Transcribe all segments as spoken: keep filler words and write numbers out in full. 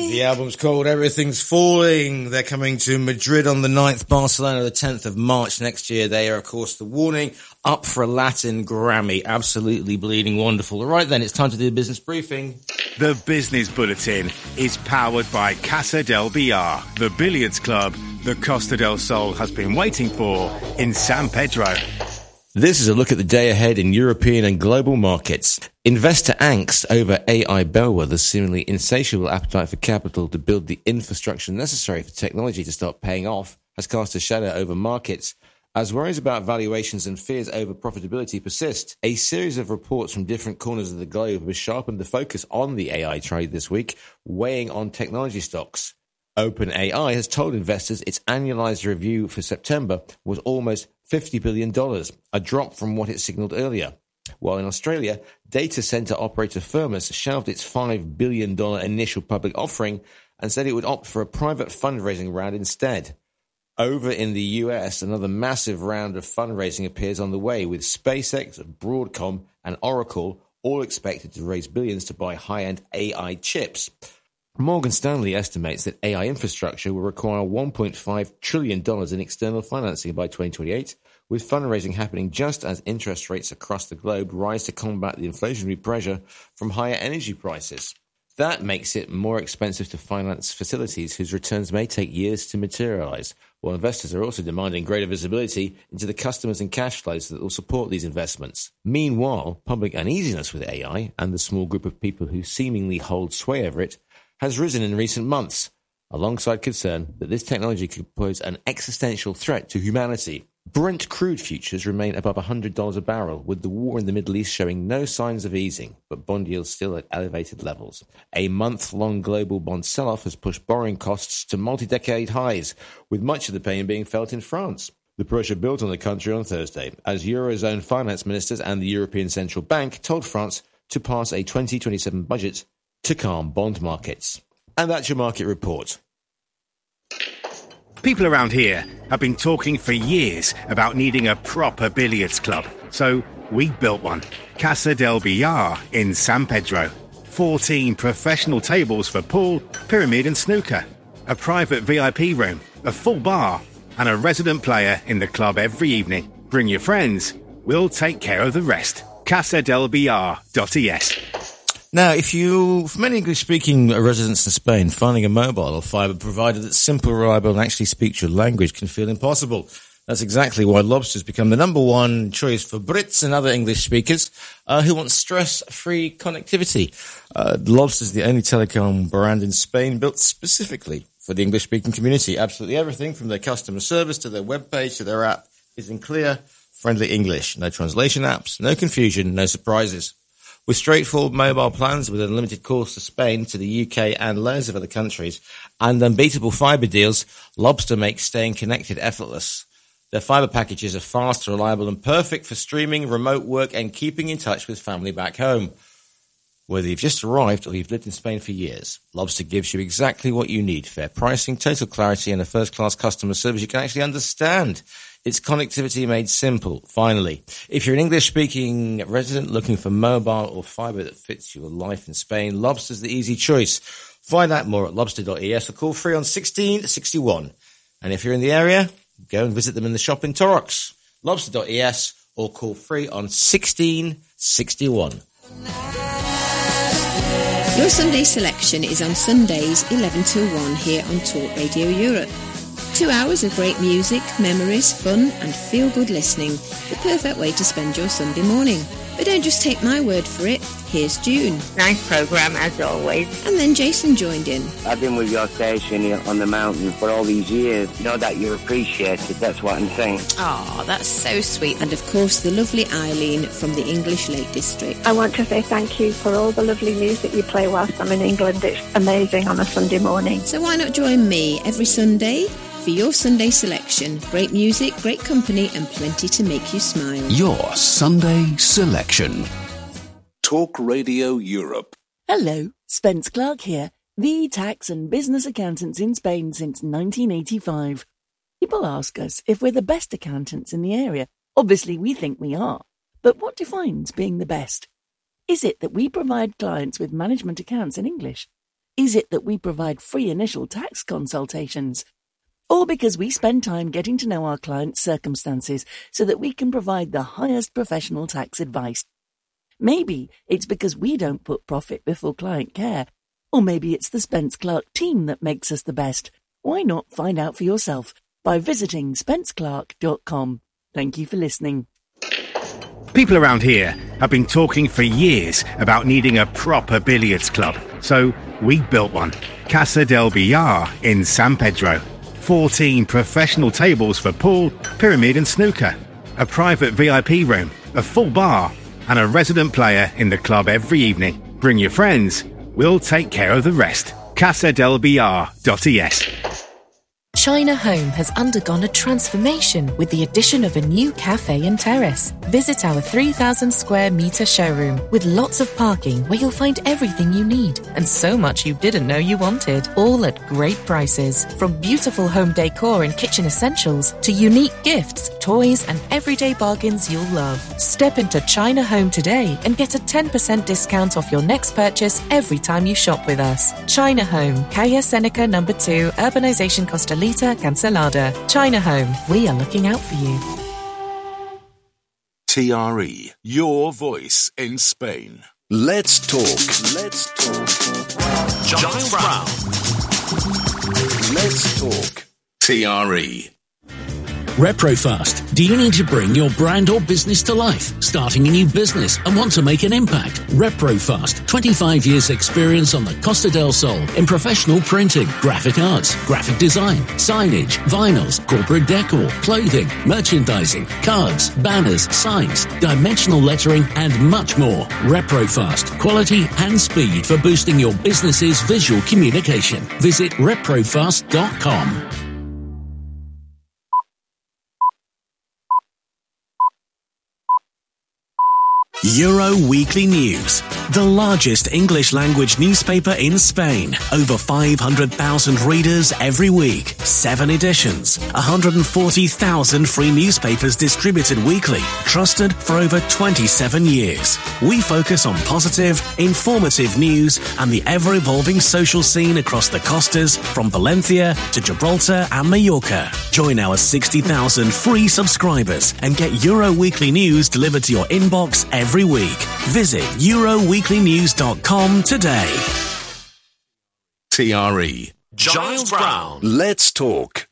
The album's called Everything's Falling. They're coming to Madrid on the ninth, Barcelona the tenth of March next year. They are, of course, The Warning, up for a Latin Grammy. Absolutely bleeding wonderful. All right, then, it's time to do the business briefing. The Business Bulletin is powered by Casa del Billar, the billiards club the Costa del Sol has been waiting for in San Pedro. This is a look at the day ahead in European and global markets. Investor angst over A I bellwether's seemingly insatiable appetite for capital to build the infrastructure necessary for technology to start paying off has cast a shadow over markets as worries about valuations and fears over profitability persist. A series of reports from different corners of the globe have sharpened the focus on the A I trade this week, weighing on technology stocks. OpenAI has told investors its annualized review for September was almost fifty billion dollars, a drop from what it signaled earlier. While in Australia, data center operator Firmus shelved its five billion dollars initial public offering and said it would opt for a private fundraising round instead. Over in the U S, another massive round of fundraising appears on the way, with SpaceX, Broadcom, and Oracle all expected to raise billions to buy high-end A I chips. Morgan Stanley estimates that A I infrastructure will require one point five trillion dollars in external financing by twenty twenty-eight, with fundraising happening just as interest rates across the globe rise to combat the inflationary pressure from higher energy prices. That makes it more expensive to finance facilities whose returns may take years to materialize, while investors are also demanding greater visibility into the customers and cash flows that will support these investments. Meanwhile, public uneasiness with A I and the small group of people who seemingly hold sway over it has risen in recent months, alongside concern that this technology could pose an existential threat to humanity. Brent crude futures remain above one hundred dollars a barrel, with the war in the Middle East showing no signs of easing, but bond yields still at elevated levels. A month-long global bond sell-off has pushed borrowing costs to multi-decade highs, with much of the pain being felt in France. The pressure built on the country on Thursday, as Eurozone finance ministers and the European Central Bank told France to pass a twenty twenty-seven budget to calm bond markets. And that's your market report. People around here have been talking for years about needing a proper billiards club. So we built one. Casa del Billar in San Pedro. fourteen professional tables for pool, pyramid and snooker. A private V I P room, a full bar, and a resident player in the club every evening. Bring your friends. We'll take care of the rest. casa del billar dot e s. Now, if you, for many English-speaking residents in Spain, finding a mobile or fibre provider that's simple, reliable, and actually speaks your language can feel impossible. That's exactly why Lobster's become the number one choice for Brits and other English speakers uh, who want stress-free connectivity. Uh, Lobster's the only telecom brand in Spain built specifically for the English-speaking community. Absolutely everything from their customer service to their webpage to their app is in clear, friendly English. No translation apps, no confusion, no surprises. With straightforward mobile plans with unlimited calls to Spain, to the U K and loads of other countries, and unbeatable fibre deals, Lobster makes staying connected effortless. Their fibre packages are fast, reliable and perfect for streaming, remote work and keeping in touch with family back home. Whether you've just arrived or you've lived in Spain for years, Lobster gives you exactly what you need. Fair pricing, total clarity and a first-class customer service you can actually understand. It's connectivity made simple, finally. If you're an English-speaking resident looking for mobile or fibre that fits your life in Spain, Lobster's the easy choice. Find out more at lobster dot e s or call free on sixteen sixty-one. And if you're in the area, go and visit them in the shop in Torrox. lobster dot e s or call free on sixteen sixty-one. Your Sunday selection is on Sundays eleven till one here on Talk Radio Europe. Two hours of great music, memories, fun and feel-good listening. The perfect way to spend your Sunday morning. But don't just take my word for it. Here's June. Nice programme as always. And then Jason joined in. I've been with your station on the mountain for all these years. You know that you're appreciated, that's what I'm saying. Oh, that's so sweet. And of course the lovely Eileen from the English Lake District. I want to say thank you for all the lovely music you play whilst I'm in England. It's amazing on a Sunday morning. So why not join me every Sunday for your Sunday selection? Great music, great company and plenty to make you smile. Your Sunday selection. Talk Radio Europe. Hello, Spence Clark here, the tax and business accountants in Spain since nineteen eighty-five. People ask us if we're the best accountants in the area. Obviously, we think we are. But what defines being the best? Is it that we provide clients with management accounts in English? Is it that we provide free initial tax consultations? Or because we spend time getting to know our clients' circumstances so that we can provide the highest professional tax advice? Maybe it's because we don't put profit before client care. Or maybe it's the Spence Clark team that makes us the best. Why not find out for yourself by visiting spence clark dot com. Thank you for listening. People around here have been talking for years about needing a proper billiards club. So we built one. Casa del Billar in San Pedro. fourteen professional tables for pool, pyramid and snooker. A private V I P room, a full bar, and a resident player in the club every evening. Bring your friends. We'll take care of the rest. casa del billar dot e s. China Home has undergone a transformation with the addition of a new cafe and terrace. Visit our three thousand square metre showroom with lots of parking where you'll find everything you need and so much you didn't know you wanted, all at great prices. From beautiful home decor and kitchen essentials to unique gifts, toys and everyday bargains you'll love. Step into China Home today and get a ten percent discount off your next purchase every time you shop with us. China Home, Calle Seneca number two, Urbanization Costalita, Cancelada. China Home, we are looking out for you. T R E, your voice in Spain. Let's talk. Let's talk. Giles Brown. Let's talk. T R E. ReproFast. Do you need to bring your brand or business to life? Starting a new business and want to make an impact? ReproFast. twenty-five years experience on the Costa del Sol in professional printing, graphic arts, graphic design, signage, vinyls, corporate decor, clothing, merchandising, cards, banners, signs, dimensional lettering and much more. ReproFast. Quality and speed for boosting your business's visual communication. Visit reprofast dot com. Euro Weekly News, the largest English language newspaper in Spain. Over five hundred thousand readers every week. Seven editions. one hundred forty thousand free newspapers distributed weekly. Trusted for over twenty-seven years. We focus on positive, informative news and the ever-evolving social scene across the costas from Valencia to Gibraltar and Mallorca. Join our sixty thousand free subscribers and get Euro Weekly News delivered to your inbox every Every week. Visit euro weekly news dot com today. T R E. Giles Brown. Let's talk.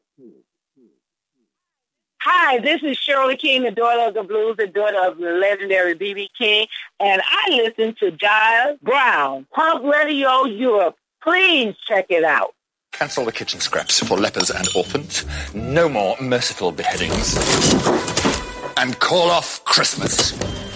Hi, this is Shirley King, the daughter of the blues, the daughter of the legendary B B King, and I listen to Giles Brown, Punk Radio Europe. Please check it out. Cancel the kitchen scraps for lepers and orphans. No more merciful beheadings. And call off Christmas.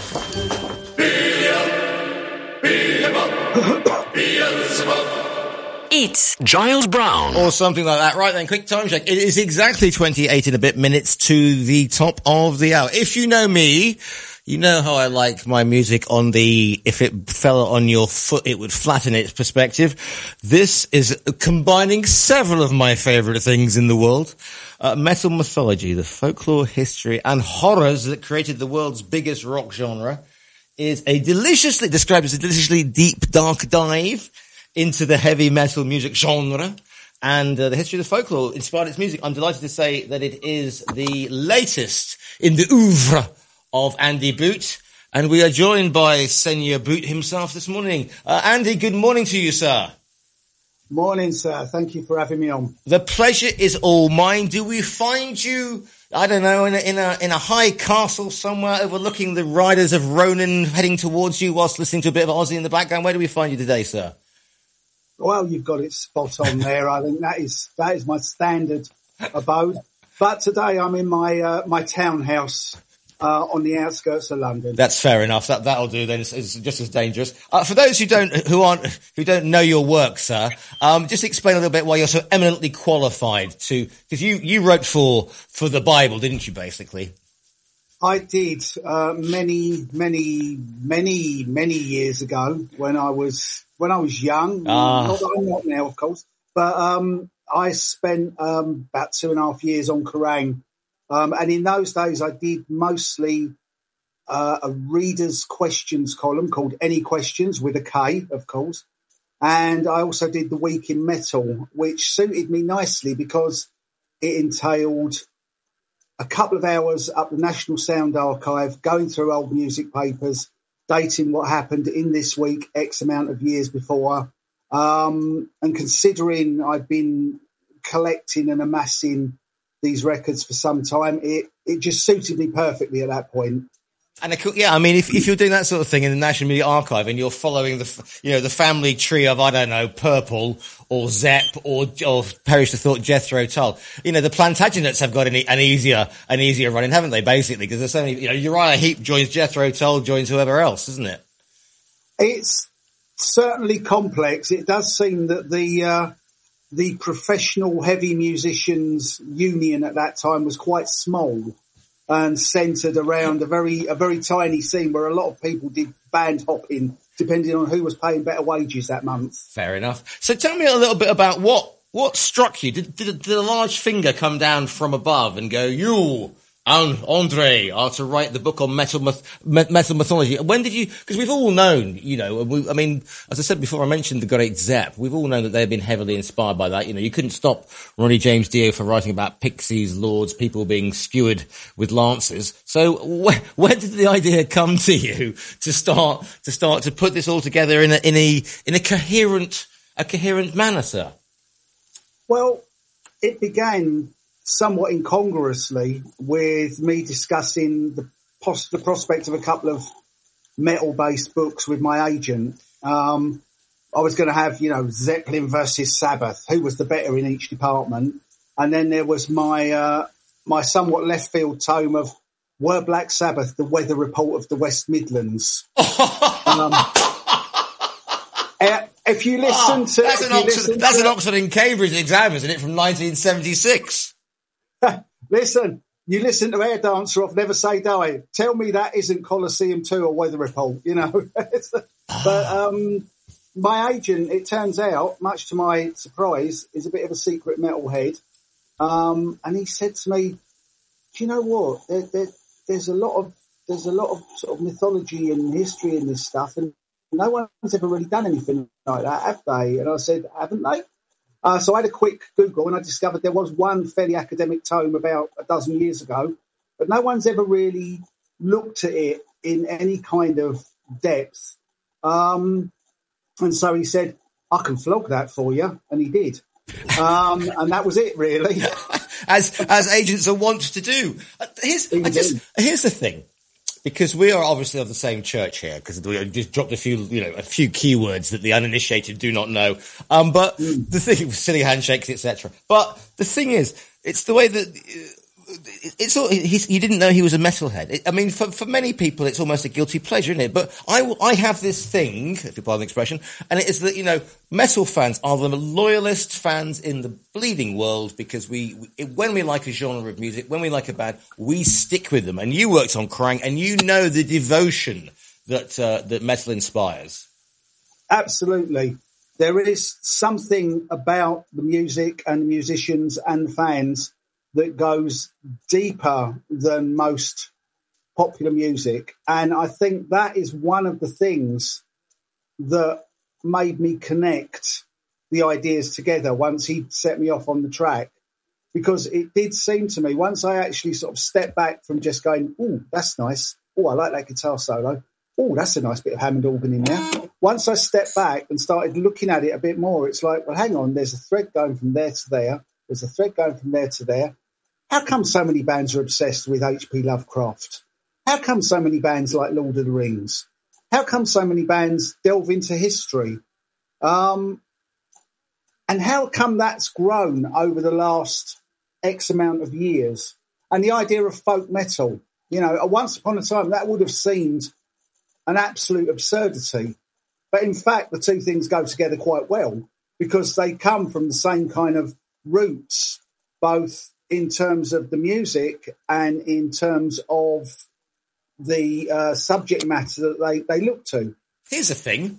It's Giles Brown. Or something like that. Right then, quick time check. It is exactly twenty-eight and a bit minutes to the top of the hour. If you know me, you know how I like my music on the, if it fell on your foot, it would flatten its perspective. This is combining several of my favourite things in the world. Uh, metal mythology, the folklore, history and horrors that created the world's biggest rock genre is a deliciously, described as a deliciously deep, dark dive into the heavy metal music genre. And uh, the history of the folklore inspired its music. I'm delighted to say that it is the latest in the oeuvre of Andy Boot. And we are joined by Senior Boot himself this morning. Uh, Andy, good morning to you, sir. Morning, sir. Thank you for having me on. The pleasure is all mine. Do we find you, I don't know, in a, in a, in a high castle somewhere overlooking the riders of Ronin heading towards you whilst listening to a bit of Ozzy in the background? Where do we find you today, sir? Well, you've got it spot on there. I think that is, that is my standard abode. But today I'm in my, uh, my townhouse. Uh, on the outskirts of London. That's fair enough. That that'll do. Then it's, it's just as dangerous. Uh, for those who don't who aren't who don't know your work, sir, um, just explain a little bit why you're so eminently qualified to, because you you wrote for for the Bible, didn't you? Basically, I did uh, many many many many years ago when I was when I was young. Ah. Not that I'm not now, of course, but um, I spent um, about two and a half years on Kerrang. Um, and in those days, I did mostly uh, a reader's questions column called Any Questions with a K, of course. And I also did the week in metal, which suited me nicely because it entailed a couple of hours up the National Sound Archive, going through old music papers, dating what happened in this week X amount of years before. Um, and considering I'd been collecting and amassing these records for some time, it, it just suited me perfectly at that point. And it, yeah, I mean, if, if you're doing that sort of thing in the National Media Archive and you're following the, you know, the family tree of, I don't know, Purple or Zepp or, or perish the thought Jethro Tull, you know, the Plantagenets have got an, an easier, an easier running, haven't they, basically? Because there's so many, you know, Uriah Heep joins Jethro Tull, joins whoever else, isn't it? It's certainly complex. It does seem that the, uh, the professional heavy musicians union at that time was quite small and centred around a very a very tiny scene where a lot of people did band hopping, depending on who was paying better wages that month. Fair enough. So tell me a little bit about what what struck you. Did, did, did a large finger come down from above and go, you, Andre, are to write the book on metal myth, metal mythology? When did you, because we've all known, you know, we, I mean, as I said before, I mentioned the great Zepp. We've all known that they've been heavily inspired by that. You know, you couldn't stop Ronnie James Dio for writing about pixies, lords, people being skewered with lances. So wh- where did the idea come to you to start, to start to put this all together in a, in a, in a coherent, a coherent manner, sir? Well, it began somewhat incongruously with me discussing the, pos- the prospect of a couple of metal-based books with my agent. Um, I was going to have, you know, Zeppelin versus Sabbath, who was the better in each department. And then there was my uh, my somewhat left-field tome of Were Black Sabbath the Weather Report of the West Midlands? um, if you listen oh, to... That's, an Oxford, that's to, an Oxford and Cambridge exam, isn't it, from nineteen seventy-six? Listen, you listen to Air Dancer off Never Say Die. Tell me that isn't Colosseum two or Weather Report, you know. But um, my agent, it turns out, much to my surprise, is a bit of a secret metalhead. Um, and he said to me, do you know what? There, there, there's a lot of there's a lot of sort of mythology and history in this stuff, and no one's ever really done anything like that, have they? And I said, haven't they? Uh, so I had a quick Google and I discovered there was one fairly academic tome about a dozen years ago, but no one's ever really looked at it in any kind of depth. Um, and so he said, I can flog that for you. And he did. Um, and that was it, really. as as agents are wont to do. Uh, here's, I just, here's the thing. Because we are obviously of the same church here, because we just dropped a few, you know, a few keywords that the uninitiated do not know. Um, but mm. the thing, silly handshakes, et cetera. But the thing is, it's the way that uh, it's all. He's, he didn't know he was a metalhead. It, I mean, for for many people, it's almost a guilty pleasure, isn't it? But I I have this thing, if you pardon the expression, and it is that, you know, metal fans are the loyalist fans in the bleeding world, because we, we when we like a genre of music, when we like a band, we stick with them. And you worked on Kerrang, and you know the devotion that uh, that metal inspires. Absolutely. There is something about the music and the musicians and fans that goes deeper than most popular music. And I think that is one of the things that made me connect the ideas together once he set me off on the track. Because it did seem to me, once I actually sort of stepped back from just going, oh, that's nice. Oh, I like that guitar solo. Oh, that's a nice bit of Hammond organ in there. Once I stepped back and started looking at it a bit more, it's like, well, hang on, there's a thread going from there to there. There's a thread going from there to there. How come so many bands are obsessed with H P Lovecraft? How come so many bands like Lord of the Rings? How come so many bands delve into history? Um, and how come that's grown over the last X amount of years? And the idea of folk metal, you know, once upon a time, that would have seemed an absolute absurdity. But in fact, the two things go together quite well, because they come from the same kind of roots, both in terms of the music and in terms of the uh, subject matter that they, they look to. Here's the thing.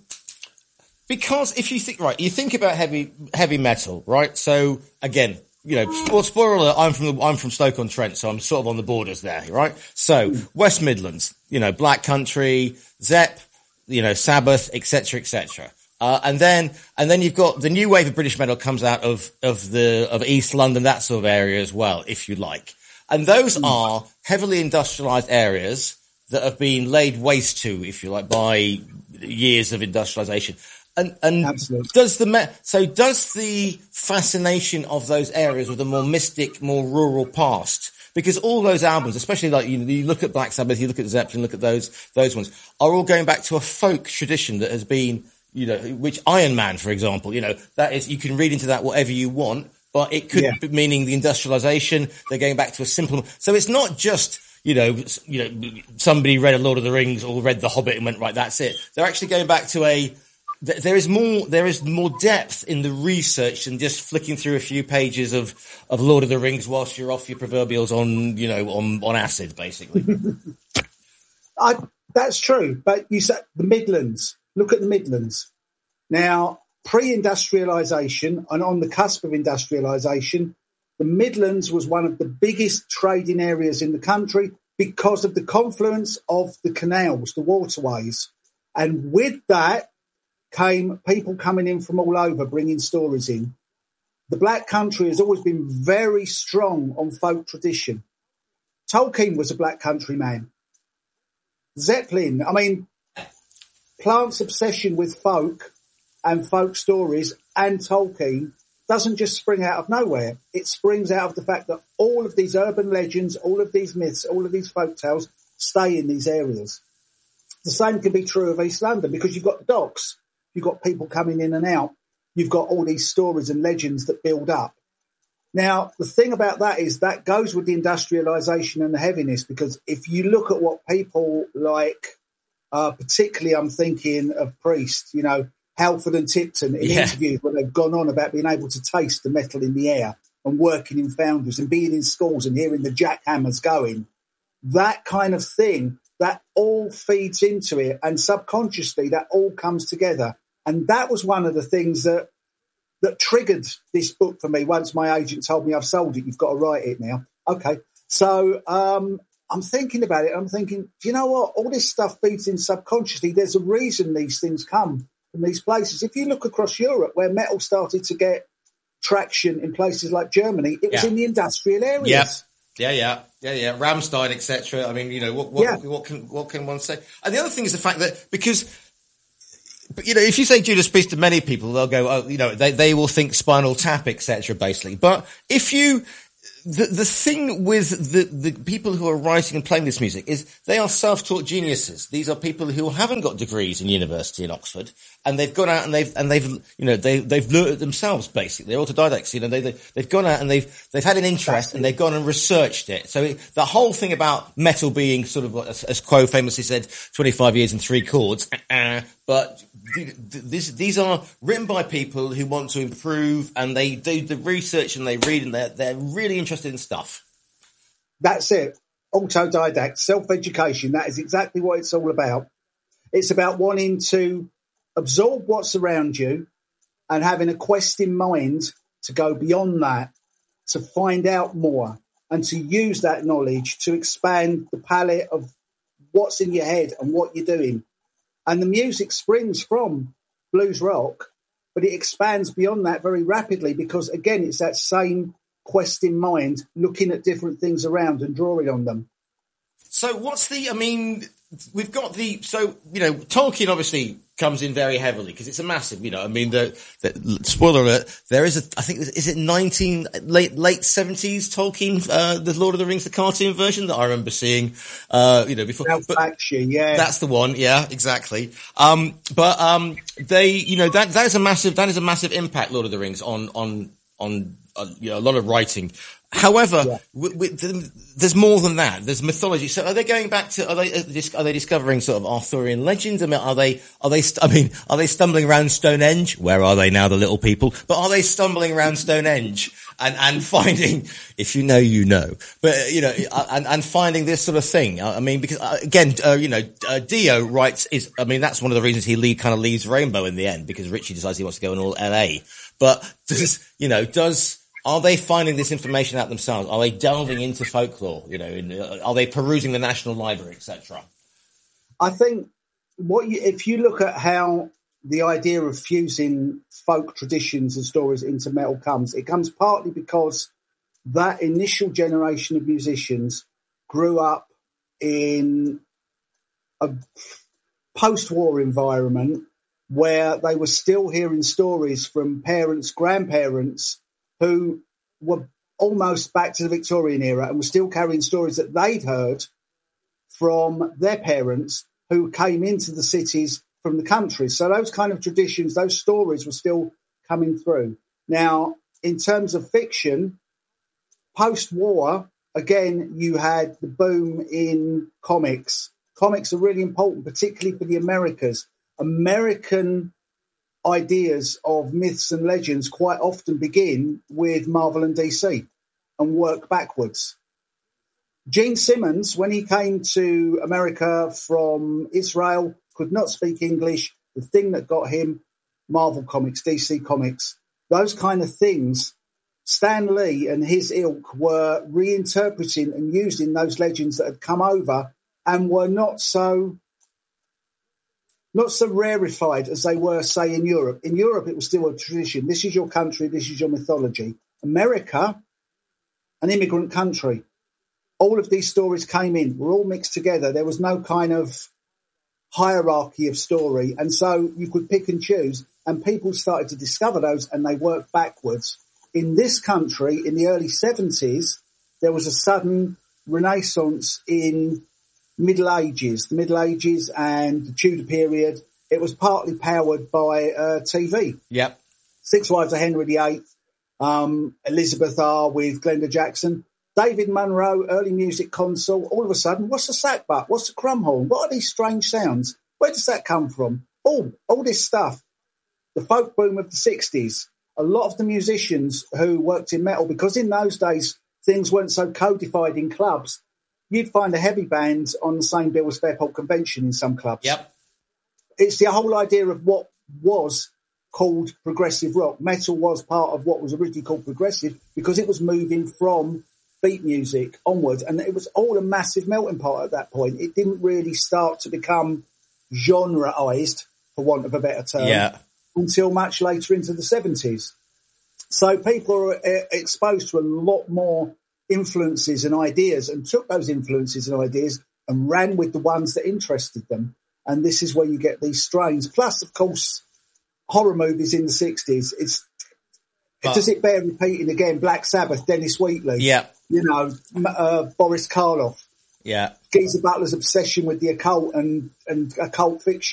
Because if you think, right, you think about heavy heavy metal, right? So, again, you know, spoiler, spoiler alert, I'm from, the, I'm from Stoke-on-Trent, so I'm sort of on the borders there, right? So, mm. West Midlands, you know, Black Country, Zepp, you know, Sabbath, et cetera, et cetera. Uh, and then, and then you've got the new wave of British metal comes out of, of the, of East London, that sort of area as well, if you like. And those mm. are heavily industrialized areas that have been laid waste to, if you like, by years of industrialization. And, and Absolutely. does the, me- so does the fascination of those areas with a more mystic, more rural past, because all those albums, especially like you, you look at Black Sabbath, you look at Zeppelin, look at those, those ones, are all going back to a folk tradition that has been, you know, which Iron Man, for example, you know, that is, you can read into that whatever you want, but it could yeah. be meaning the industrialization. They're going back to a simple, so it's not just, you know, you know, somebody read a Lord of the Rings or read The Hobbit and went, right, that's it. They're actually going back to a, there is more, there is more depth in the research than just flicking through a few pages of, of Lord of the Rings whilst you're off your proverbials on, you know, on, on acid, basically. I, that's true. But you said the Midlands. Look at the Midlands. Now, pre-industrialisation and on the cusp of industrialisation, the Midlands was one of the biggest trading areas in the country because of the confluence of the canals, the waterways. And with that came people coming in from all over, bringing stories in. The Black Country has always been very strong on folk tradition. Tolkien was a Black Country man. Zeppelin, I mean, Plant's obsession with folk and folk stories and Tolkien doesn't just spring out of nowhere. It springs out of the fact that all of these urban legends, all of these myths, all of these folk tales stay in these areas. The same can be true of East London because you've got the docks. You've got people coming in and out. You've got all these stories and legends that build up. Now, the thing about that is that goes with the industrialisation and the heaviness, because if you look at what people like, uh, particularly I'm thinking of Priest, you know, Halford and Tipton in yeah. interviews where they've gone on about being able to taste the metal in the air and working in foundries and being in schools and hearing the jackhammers going, that kind of thing, that all feeds into it, and subconsciously that all comes together. And that was one of the things that that triggered this book for me. Once my agent told me I've sold it, you've got to write it now. Okay. So um, I'm thinking about it. I'm thinking, do you know what? All this stuff feeds in subconsciously. There's a reason these things come from these places. If you look across Europe, where metal started to get traction in places like Germany, it was yeah. in the industrial areas. Yeah. Yeah, yeah, yeah, yeah. Rammstein, et cetera. I mean, you know, what, what, yeah. what can what can one say? And the other thing is the fact that because, but, you know, if you say Judas Priest to many people, they'll go, oh, you know, they they will think Spinal Tap, et cetera. Basically, but if you the the thing with the the people who are writing and playing this music is they are self-taught geniuses. These are people who haven't got degrees in university in Oxford, and they've gone out and they've and they've you know they they've learned it themselves. Basically, they're autodidacts. You know, they, they they've gone out and they've they've had an interest and they've gone and researched it. So it, the whole thing about metal being sort of, as, as Quo famously said, twenty-five years and three chords, uh, but This, these are written by people who want to improve, and they do the research and they read, and they're, they're really interested in stuff. That's it. Autodidact, self-education. That is exactly what it's all about. It's about wanting to absorb what's around you and having a quest in mind to go beyond that, to find out more, and to use that knowledge to expand the palette of what's in your head and what you're doing. And the music springs from blues rock, but it expands beyond that very rapidly because, again, it's that same quest in mind, looking at different things around and drawing on them. So what's the, I mean, we've got the, so, you know, Tolkien obviously comes in very heavily because it's a massive, you know, I mean, the, the spoiler alert, there is a, I think, is it nineteen, late, late seventies Tolkien, uh, the Lord of the Rings, the cartoon version that I remember seeing, uh, you know, before. But actually, yeah. That's the one. Yeah, exactly. Um, but, um, they, you know, that, that is a massive, that is a massive impact, Lord of the Rings, on, on, on, uh, you know, a lot of writing. However, yeah. w- w- there's more than that. There's mythology. So, are they going back to? Are they are they discovering sort of Arthurian legends? I mean, are they are they? I mean, are they stumbling around Stonehenge? Where are they now, the little people? But are they stumbling around Stonehenge and and finding? If you know, you know. But you know, and and finding this sort of thing. I mean, because uh, again, uh, you know, uh, Dio writes is. I mean, that's one of the reasons he lead, kind of leaves Rainbow in the end, because Richie decides he wants to go in all L A. But does you know does. Are they finding this information out themselves? Are they delving into folklore? You know, in, uh, are they perusing the National Library, et cetera? I think what you, if you look at how the idea of fusing folk traditions and stories into metal comes. It comes partly because that initial generation of musicians grew up in a post-war environment where they were still hearing stories from parents, grandparents who were almost back to the Victorian era and were still carrying stories that they'd heard from their parents who came into the cities from the country. So those kind of traditions, those stories were still coming through. Now, in terms of fiction, post-war, again, you had the boom in comics. Comics are really important, particularly for the Americas. American ideas of myths and legends quite often begin with Marvel and D C and work backwards. Gene Simmons, when he came to America from Israel, could not speak English. The thing that got him, Marvel comics, D C comics, those kind of things, Stan Lee and his ilk were reinterpreting and using those legends that had come over and were not so not so rarefied as they were, say, in Europe. In Europe, it was still a tradition. This is your country. This is your mythology. America, an immigrant country. All of these stories came in. We're all mixed together. There was no kind of hierarchy of story. And so you could pick and choose. And people started to discover those and they worked backwards. In this country, in the early seventies, there was a sudden renaissance in Middle Ages, the Middle Ages and the Tudor period. It was partly powered by uh, T V. Yep. Six Wives of Henry the Eighth, um, Elizabeth R. with Glenda Jackson, David Munro, early music console. All of a sudden, what's the sackbut? What's the crumhorn? What are these strange sounds? Where does that come from? Oh, all this stuff. The folk boom of the sixties. A lot of the musicians who worked in metal, because in those days things weren't so codified in clubs, you'd find the heavy bands on the same bill as Fairport Convention in some clubs. Yep. It's the whole idea of what was called progressive rock. Metal was part of what was originally called progressive because it was moving from beat music onwards, and it was all a massive melting pot at that point. It didn't really start to become genreized, for want of a better term, yeah. until much later into the seventies. So people are uh, exposed to a lot more influences and ideas and took those influences and ideas and ran with the ones that interested them. And this is where you get these strains. Plus, of course, horror movies in the sixties. It's but, does it bear repeating again? Black Sabbath, Dennis Wheatley. Yeah. You know, uh, Boris Karloff. Yeah. Geezer Butler's obsession with the occult and, and occult fiction.